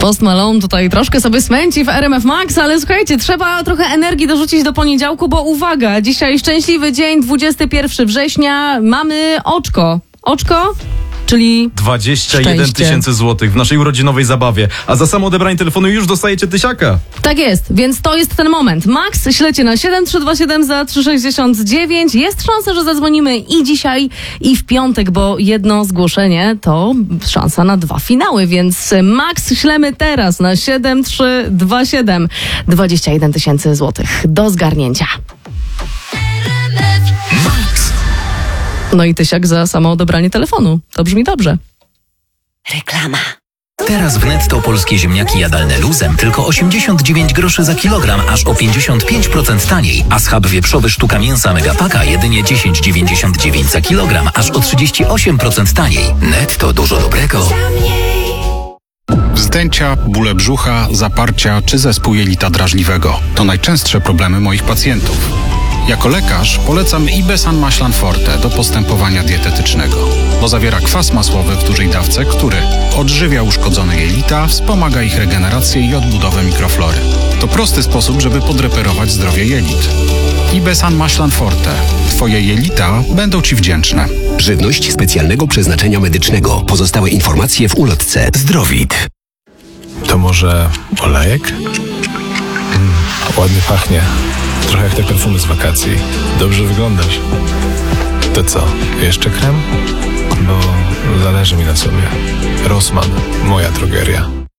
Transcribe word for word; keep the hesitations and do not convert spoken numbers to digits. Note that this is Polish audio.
Post Malone tutaj troszkę sobie smęci w R M F Max, ale słuchajcie, trzeba trochę energii dorzucić do poniedziałku, bo uwaga, dzisiaj szczęśliwy dzień, dwudziestego pierwszego września, mamy oczko. Oczko? Czyli dwadzieścia jeden tysięcy złotych w naszej urodzinowej zabawie, a za samo odebranie telefonu już dostajecie tysiaka. Tak jest, więc to jest ten moment. Max, ślecie na siedem trzy dwa siedem za trzysta sześćdziesiąt dziewięć. Jest szansa, że zadzwonimy i dzisiaj, i w piątek, bo jedno zgłoszenie to szansa na dwa finały, więc Max ślemy teraz na siedem trzy dwa siedem. dwadzieścia jeden tysięcy złotych do zgarnięcia. No i tysiak za samo odebranie telefonu. To brzmi dobrze. Reklama. Teraz w Netto polskie ziemniaki jadalne luzem tylko osiemdziesiąt dziewięć groszy za kilogram, aż o pięćdziesiąt pięć procent taniej. A schab wieprzowy sztuka mięsa Megapaka jedynie dziesięć dziewięćdziesiąt dziewięć za kilogram, aż o trzydzieści osiem procent taniej. Netto, dużo dobrego. Wzdęcia, bóle brzucha, zaparcia czy zespół jelita drażliwego to najczęstsze problemy moich pacjentów. Jako lekarz polecam Ibesan Maślan Forte do postępowania dietetycznego, bo zawiera kwas masłowy w dużej dawce, który odżywia uszkodzone jelita, wspomaga ich regenerację i odbudowę mikroflory. To prosty sposób, żeby podreperować zdrowie jelit. Ibesan Maślan Forte. Twoje jelita będą Ci wdzięczne. Żywność specjalnego przeznaczenia medycznego. Pozostałe informacje w ulotce. Zdrowit. To może olejek? Mm, ładnie pachnie. Trochę jak te perfumy z wakacji. Dobrze wyglądasz. To co? Jeszcze krem? Bo zależy mi na sobie. Rossmann, moja drogeria.